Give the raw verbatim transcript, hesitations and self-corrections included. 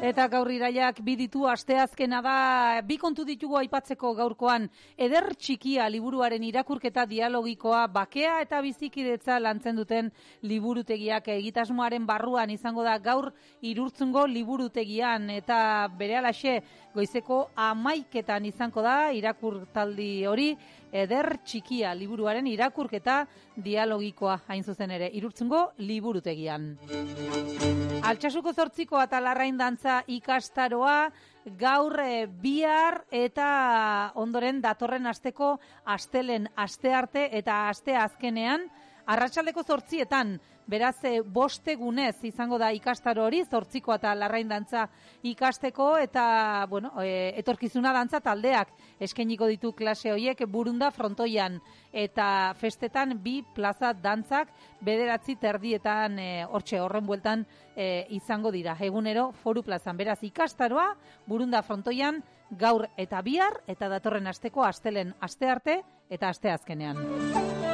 Eta gaur iraiak bi ditu, asteazkena da, bi kontu ditugu aipatzeko gaurkoan. Eder txikia liburuaren irakurketa dialogikoa, bakea eta bizikidetza lantzen duten liburutegiak egitasmoaren barruan izango da gaur Irurtzungo liburutegian, eta berehalaxe goizeko hamaiketan izango da irakurtaldi hori, Eder txikia liburuaren irakurketa dialogikoa, hain zuzen ere, Irurtzungo liburutegian. Altsasuko zortziko eta Larrain dantza ikastaroa gaur e, bihar eta ondoren datorren asteko astelen astearte eta aste azkenean arratsaldeko zortzietan, beraz e, bostegunez izango da ikastaro hori, zortziko eta Larrain dantza ikasteko, eta bueno, e, etorkizuna dantza taldeak eskainiko ditu klase horiek Burunda frontoian, eta festetan bi plaza dantzak bederatzi terdietan e, hortxe horren bueltan e, izango dira, egunero Foru plazan. Beraz ikastaroa Burunda frontoian gaur eta bihar, eta datorren asteko astelen astearte eta asteazkenean.